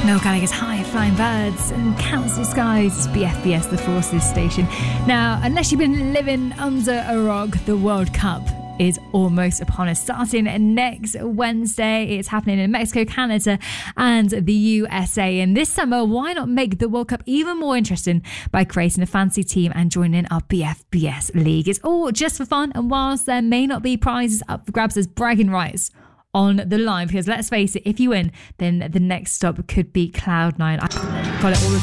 Noel Gallagher's High Flying Birds and Counts the Skies, BFBS, the Forces station. Now, unless you've been living under a rock, the World Cup is almost upon us. Starting next Wednesday, it's happening in Mexico, Canada, and the USA. And this summer, why not make the World Cup even more interesting by creating a fancy team and joining our BFBS league? It's all just for fun, and whilst there may not be prizes up for grabs, there's bragging rights on the line, because let's face it, if you win, then the next stop could be Cloud9. I got it all the